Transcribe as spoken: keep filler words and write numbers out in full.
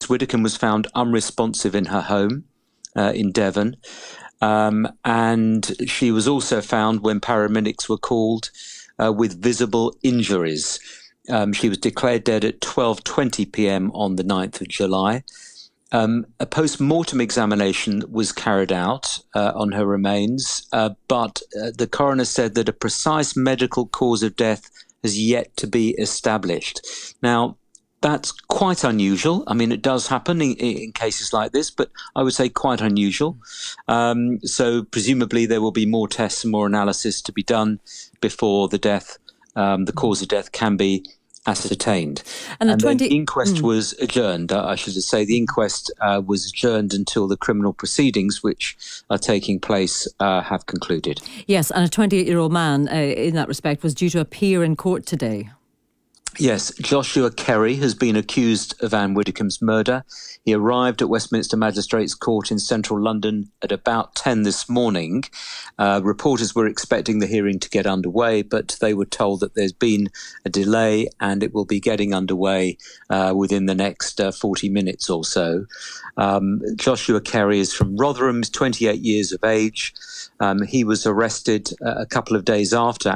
Miss Widdicombe was found unresponsive in her home uh, in Devon. Um, and she was also found, when paramedics were called, uh, with visible injuries. Um, she was declared dead at twelve twenty p.m. on the ninth of July. Um, a post-mortem examination was carried out uh, on her remains, uh, but uh, the coroner said that a precise medical cause of death has yet to be established. Now, that's quite unusual. I mean, it does happen in, in cases like this, but I would say quite unusual. Um, so presumably there will be more tests and more analysis to be done before the death, um, the cause of death can be ascertained. And, and twenty the inquest mm. was adjourned. Uh, I should say the inquest uh, was adjourned until the criminal proceedings, which are taking place, uh, have concluded. Yes, and a twenty-eight-year-old man, uh, in that respect, was due to appear in court today. Yes, Joshua Kerry has been accused of Anne Widdicombe's murder. He arrived at Westminster Magistrates Court in central London at about ten this morning. Uh, reporters were expecting the hearing to get underway, but they were told that there's been a delay and it will be getting underway uh, within the next uh, forty minutes or so. Um, Joshua Kerry is from Rotherham, twenty-eight years of age. Um, he was arrested uh, a couple of days after